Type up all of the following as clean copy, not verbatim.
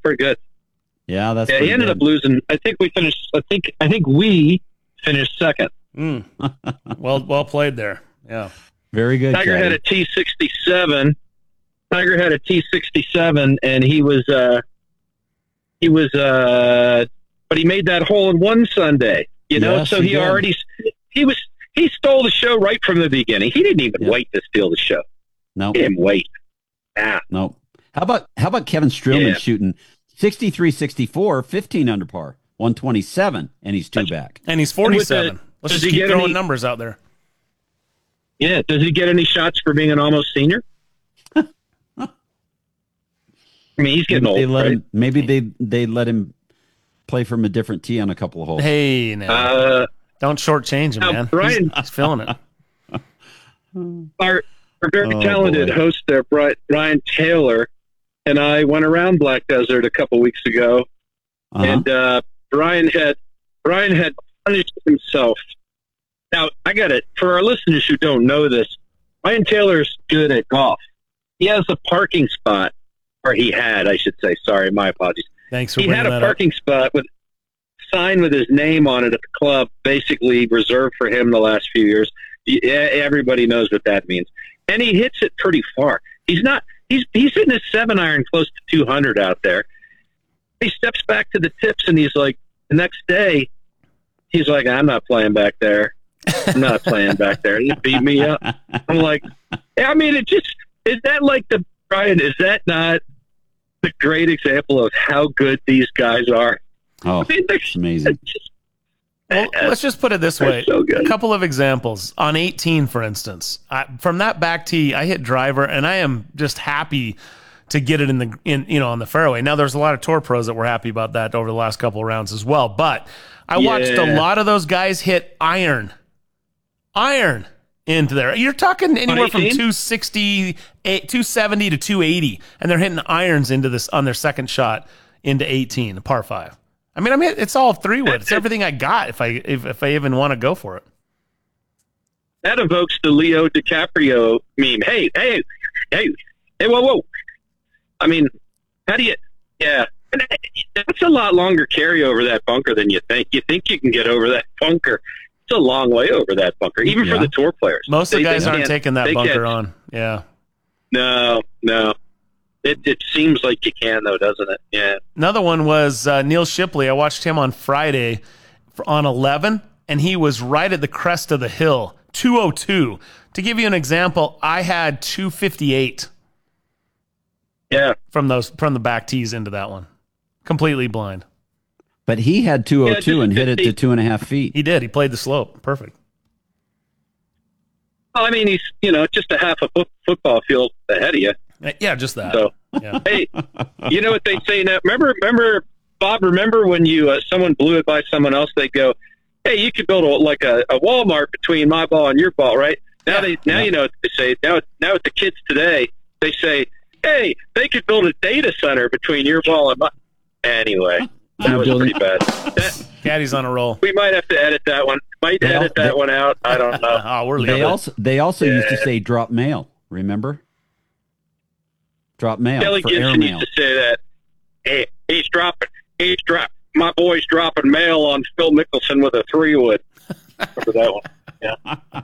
pretty good. Yeah, that's he ended up losing. I think we finished second. Well played there. Yeah. Very good. Tiger had a T67. Tiger had a T67, and he was, but he made that hole in one Sunday, you know? Yes, so he stole the show right from the beginning. He didn't even wait to steal the show. No. He didn't wait. No. How about Kevin Streelman shooting 63-64, 15 under par, 127, and he's two back. And he's 47. Let's just keep throwing numbers out there. Yeah. Does he get any shots for being an almost senior? I mean, he's getting old, right? Maybe they let him play from a different tee on a couple of holes. Hey, now. Don't shortchange him, man. Brian, he's feeling it. Our very talented host there, Brian Taylor, and I went around Black Desert a couple weeks ago, and Brian had punished himself. Now, I got it. For our listeners who don't know this, Brian Taylor's good at golf. He has a parking spot. Or he had, I should say. Sorry, my apologies. Thanks for bringing that up. He had a parking spot with sign with his name on it at the club, basically reserved for him the last few years. Everybody knows what that means. And he hits it pretty far. He's hitting his 7-iron close to 200 out there. He steps back to the tips, and he's like, the next day, he's like, I'm not playing back there. I'm not playing back there. He beat me up. I'm like, I mean, is that like Brian, is that not the great example of how good these guys are? Oh, I mean, it's amazing. Well, let's just put it this way. So a couple of examples. On 18, for instance, from that back tee, I hit driver, and I am just happy to get it on the fairway. Now, there's a lot of tour pros that were happy about that over the last couple of rounds as well. But I watched a lot of those guys hit iron into there. You're talking anywhere from 270 to 280, and they're hitting irons into this on their second shot into 18, par 5. I mean, it's all 3-wood. It's everything I got if I even want to go for it. That evokes the Leo DiCaprio meme. Hey, whoa. I mean, how do you? Yeah, that's a lot longer carry over that bunker than you think. You think you can get over that bunker. It's a long way over that bunker, even for the tour players. Most of the guys aren't taking that bunker on. Yeah. No. It seems like you can, though, doesn't it? Yeah. Another one was Neil Shipley. I watched him on Friday on 11, and he was right at the crest of the hill, 202. To give you an example, I had 258. Yeah. From the back tees into that one. Completely blind. But he had 202 and hit it to 2.5 feet. He did. He played the slope. Perfect. Well, I mean, he's, just a half a football field ahead of you. Yeah, just that. So, yeah. Hey, you know what they say now? Remember, Bob, when you someone blew it by someone else, they go, hey, you could build a Walmart between my ball and your ball, right? Now you know what they say. Now with the kids today, they say, hey, they could build a data center between your ball and my. Anyway, that was pretty bad. Caddy's on a roll. We might have to edit that one. Edit that one out. I don't know. Oh, we're leaving. They also used to say drop mail. Remember? Drop mail. Kelly for Gibson air mail. used to say that. Hey, my boy's dropping mail on Phil Mickelson with a 3-wood. Remember that one? Yeah.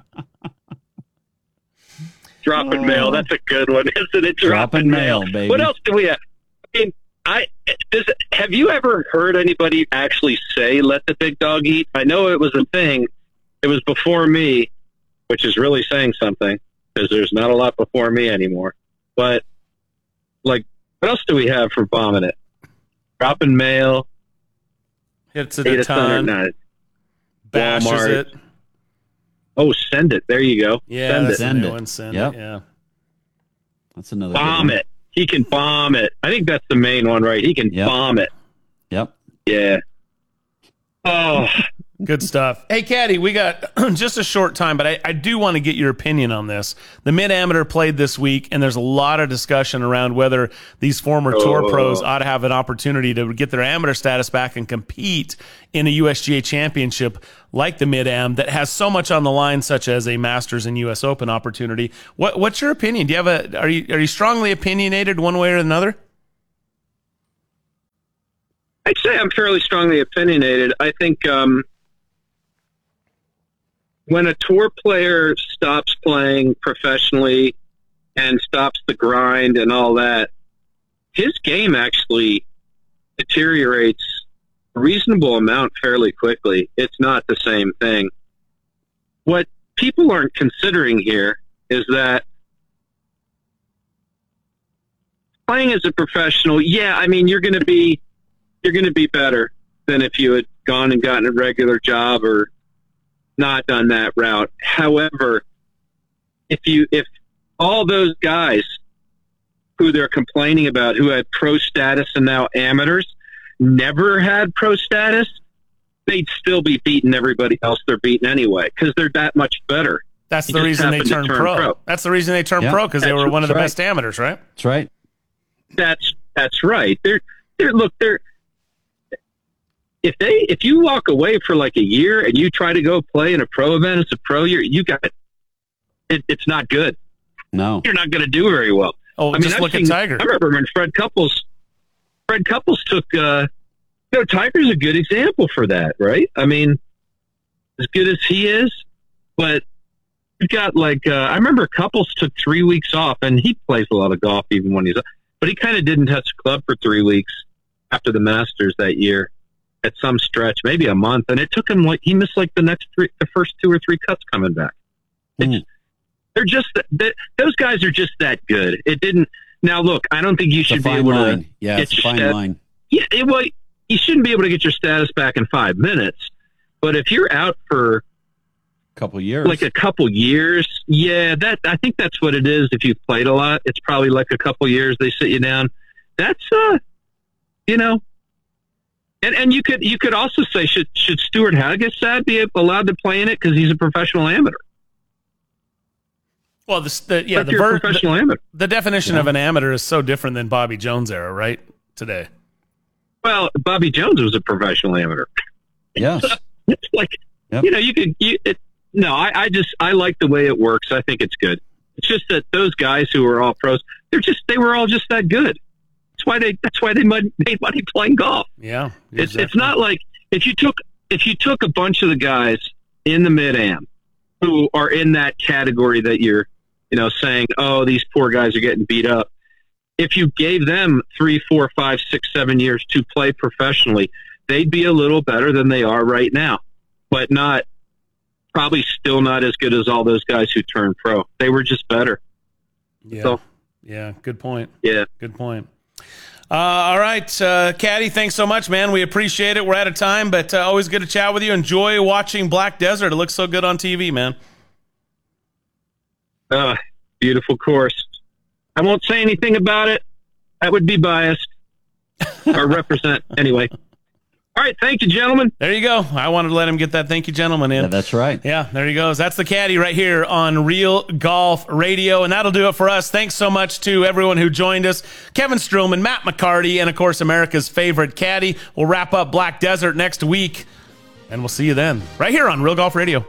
Dropping mail. That's a good one, isn't it? Dropping mail, baby. What else do we have? I mean, have you ever heard anybody actually say, let the big dog eat? I know it was a thing. It was before me, which is really saying something because there's not a lot before me anymore. But, what else do we have for bombing it? Dropping mail. Hits it a ton. Bashes Walmart. it. Oh, send it. There you go. Yeah, send it. Send yep. it. Yeah. That's another bomb it. He can bomb it. I think that's the main one, right? He can bomb it. Yep. Yeah. Oh, good stuff. Hey, Caddy, we got just a short time, but I do want to get your opinion on this. The Mid-Amateur played this week, and there's a lot of discussion around whether these former tour pros ought to have an opportunity to get their amateur status back and compete in a USGA championship like the Mid-Am that has so much on the line, such as a Masters and US Open opportunity. What's your opinion? Do you have are you strongly opinionated one way or another? I'd say I'm fairly strongly opinionated. I think when a tour player stops playing professionally and stops the grind and all that, his game actually deteriorates a reasonable amount fairly quickly. It's not the same thing. What people aren't considering here is that playing as a professional, yeah, I mean, you're going to be better than if you had gone and gotten a regular job or not done that route. However, if all those guys who they're complaining about, who had pro status and now amateurs, never had pro status, they'd still be beating everybody else they're beating anyway, because they're that much better. That's the reason they turned pro. That's the reason they turned pro, because they were one of the best amateurs, right? That's right. That's right. If you walk away for like a year and you try to go play in a pro event as a pro, you got it. It's not good. No, you're not going to do very well. Oh, just look at Tiger. I remember when Fred Couples took. Tiger's a good example for that, right? I mean, as good as he is, but you've got I remember Couples took 3 weeks off, and he plays a lot of golf even when he's up, but he kind of didn't touch the club for 3 weeks after the Masters that year at some stretch, maybe a month, and it took him he missed the first 2 or 3 cuts coming back. They're just those guys are just that good. It didn't. Now look, I don't think you should be able to get your fine line. Yeah, you shouldn't be able to get your status back in 5 minutes. But if you're out for a couple years, yeah, I think that's what it is. If you've played a lot, it's probably like a couple years. They sit you down. That's and you could also say, should Stuart Hagestad be allowed to play in it because he's a professional amateur? Well, the definition of an amateur is so different than Bobby Jones era, right? Today. Well, Bobby Jones was a professional amateur. Yes. It's I like the way it works. I think it's good. It's just that those guys who are all pros, they were all just that good. That's why they made money playing golf. Yeah. Exactly. It's not like if you took a bunch of the guys in the mid-am who are in that category that you're, saying, oh, these poor guys are getting beat up. If you gave them 3, 4, 5, 6, 7 years to play professionally, they'd be a little better than they are right now, but probably still not as good as all those guys who turned pro. They were just better. Yeah. Yeah. Good point. Yeah. Good point. All right, Caddy, thanks so much, man. We appreciate it. We're out of time, but always good to chat with you. Enjoy watching Black Desert. It looks so good on TV, man. Beautiful course. I won't say anything about it. That would be biased. Or represent. Anyway. All right. Thank you, gentlemen. There you go. I wanted to let him get that thank you, gentlemen, in. Yeah, that's right. Yeah, there he goes. That's the Caddy right here on Real Golf Radio. And that'll do it for us. Thanks so much to everyone who joined us. Kevin Streelman, Matt McCarty, and, of course, America's favorite Caddy. We'll wrap up Black Desert next week. And we'll see you then. Right here on Real Golf Radio.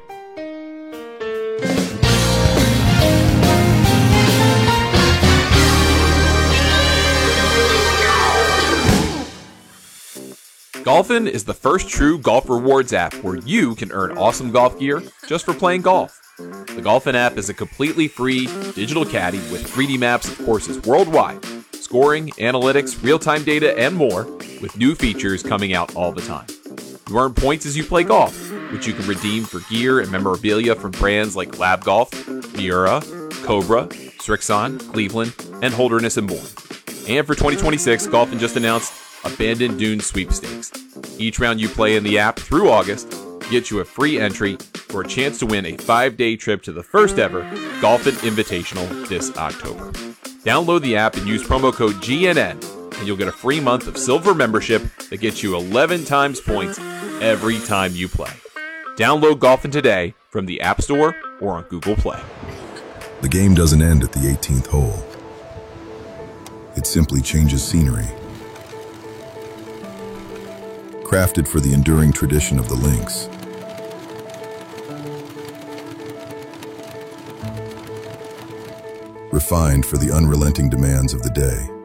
Golfin is the first true golf rewards app where you can earn awesome golf gear just for playing golf. The Golfin app is a completely free digital caddy with 3D maps of courses worldwide, scoring, analytics, real-time data, and more, with new features coming out all the time. You earn points as you play golf, which you can redeem for gear and memorabilia from brands like Lab Golf, Miura, Cobra, Srixon, Cleveland, and Holderness and Bourne. And for 2026, Golfin just announced Abandoned Dunes Sweepstakes. Each round you play in the app through August gets you a free entry for a chance to win a 5-day trip to the first ever Golfin Invitational this October. Download the app and use promo code GNN, and you'll get a free month of silver membership that gets you 11 times points every time you play. Download Golfin today from the App Store or on Google Play. The game doesn't end at the 18th hole. It simply changes scenery. Crafted for the enduring tradition of the links. Refined for the unrelenting demands of the day.